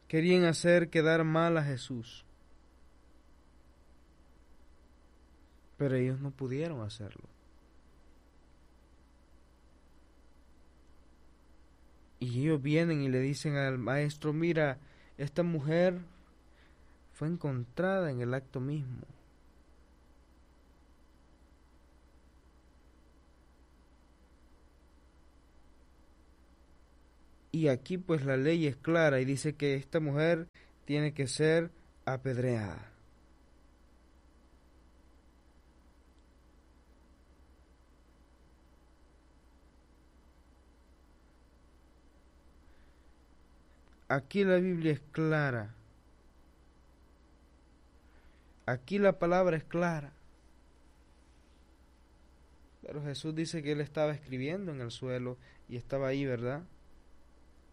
querían hacer quedar mal a Jesús, pero ellos no pudieron hacerlo. Y ellos vienen y le dicen al maestro: mira, esta mujer fue encontrada en el acto mismo. Y aquí pues la ley es clara y dice que esta mujer tiene que ser apedreada. Aquí la Biblia es clara. Aquí la palabra es clara. Pero Jesús dice que él estaba escribiendo en el suelo y estaba ahí, ¿verdad?